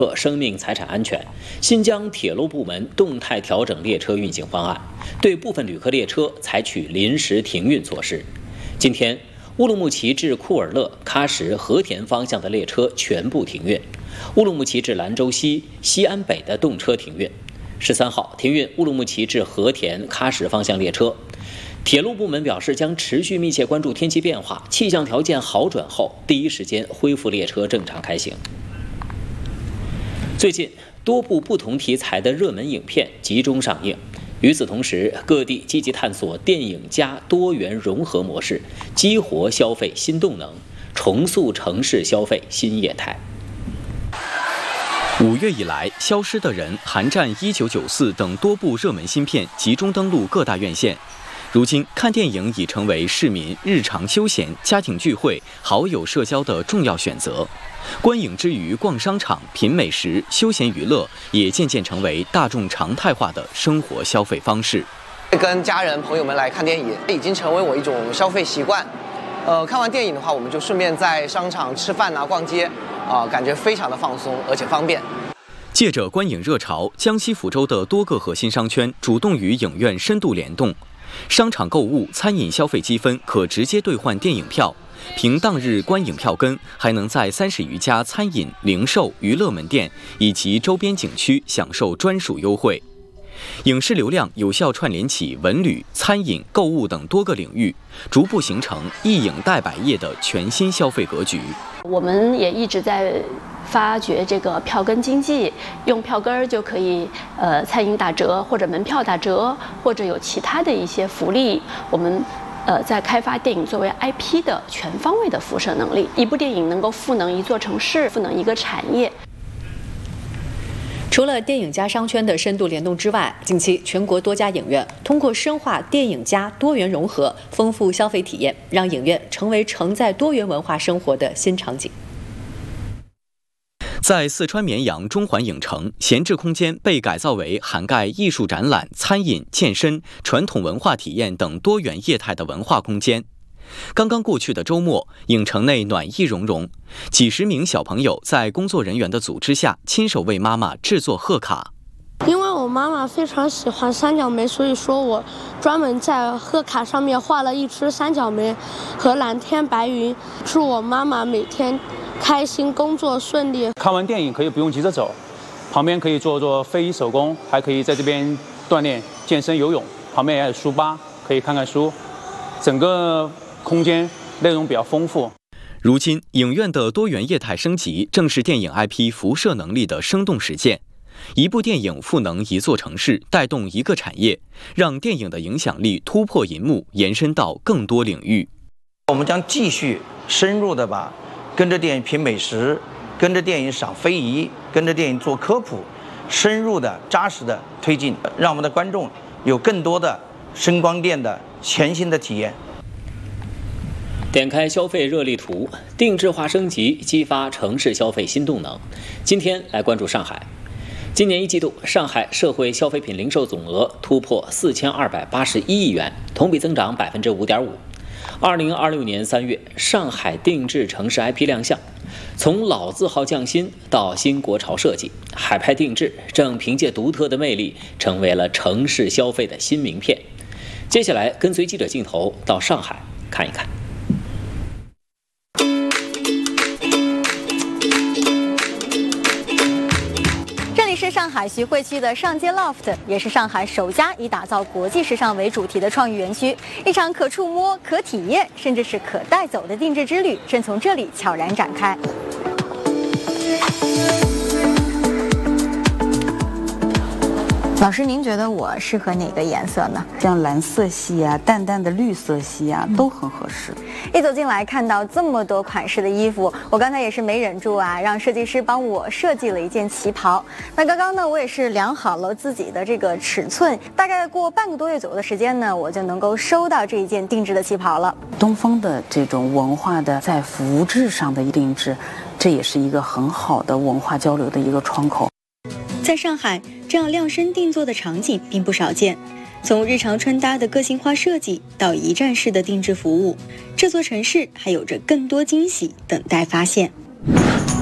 生命财产安全，新疆铁路部门动态调整列车运行方案，对部分旅客列车采取临时停运措施。今天，乌鲁木齐至库尔勒、喀什、和田方向的列车全部停运，乌鲁木齐至兰州西、西安北的动车停运。13号停运乌鲁木齐至和田、喀什方向列车。铁路部门表示，将持续密切关注天气变化，气象条件好转后，第一时间恢复列车正常开行。最近，多部不同题材的热门影片集中上映。与此同时，各地积极探索电影加多元融合模式，激活消费新动能，重塑城市消费新业态。 5月以来，《消失的人》《寒战1994》等多部热门新片集中登陆各大院线。如今，看电影已成为市民日常休闲、家庭聚会、好友社交的重要选择。观影之余，逛商场、品美食、休闲娱乐也渐渐成为大众常态化的生活消费方式。 跟家人朋友们来看电影，已经成为我一种消费习惯。看完电影的话，我们就顺便在商场吃饭啊、逛街，感觉非常的放松，而且方便。 借着观影热潮，江西抚州的多个核心商圈主动与影院深度联动。商场购物、餐饮消费积分可直接兑换电影票，凭当日观影票根，还能在30余家餐饮、零售、娱乐门店以及周边景区享受专属优惠。影视流量有效串联起文旅、餐饮、购物等多个领域，逐步形成一影带百业的全新消费格局。 我们也一直在发掘这个票根经济，用票根就可以餐饮打折，或者门票打折，或者有其他的一些福利。我们在开发电影作为 IP 的全方位的辐射能力，一部电影能够赋能一座城市，赋能一个产业。 除了电影加商圈的深度联动之外，近期全国多家影院通过深化电影加多元融合，丰富消费体验，让影院成为承载多元文化生活的新场景。 在四川绵阳中环影城，闲置空间被改造为涵盖艺术展览、餐饮、健身、传统文化体验等多元业态的文化空间。刚刚过去的周末，影城内暖意融融，几十名小朋友在工作人员的组织下，亲手为妈妈制作贺卡。 因为我妈妈非常喜欢三角梅，所以说我专门在贺卡上面画了一只三角梅和蓝天白云，祝我妈妈每天开心，工作顺利。 看完电影可以不用急着走，旁边可以做做非遗手工，还可以在这边锻炼、健身、游泳。旁边也有书吧，可以看看书。整个空间内容比较丰富。 如今，影院的多元业态升级，正是电影 IP 辐射能力的生动实践。一部电影赋能一座城市，带动一个产业，让电影的影响力突破银幕，延伸到更多领域。 我们将继续深入的把跟着电影品美食，跟着电影赏非遗，跟着电影做科普，深入的、扎实的推进，让我们的观众有更多的声光电的全新的体验。 点开消费热力图，定制化升级，激发城市消费新动能。今天来关注上海。今年一季度，上海社会消费品零售总额突破4281亿元，同比增长5.5%。2026年3月，上海定制城市 IP 亮相，从老字号匠心到新国潮设计，海派定制正凭借独特的魅力，成为了城市消费的新名片。接下来，跟随记者镜头到上海看一看。 是上海徐汇区的上街 Loft， 也是上海首家以打造国际时尚为主题的创意园区。一场可触摸、可体验，甚至是可带走的定制之旅，正从这里悄然展开。老师，您觉得我适合哪个颜色呢？ 像蓝色系啊、淡淡的绿色系啊，都很合适。 一走进来看到这么多款式的衣服，我刚才也是没忍住啊，让设计师帮我设计了一件旗袍。那刚刚呢，我也是量好了自己的这个尺寸，大概过半个多月左右的时间呢，我就能够收到这一件定制的旗袍了。 东方的这种文化的在服饰上的定制，这也是一个很好的文化交流的一个窗口。 在上海，这样量身定做的场景并不少见。从日常穿搭的个性化设计到一站式的定制服务，这座城市还有着更多惊喜等待发现。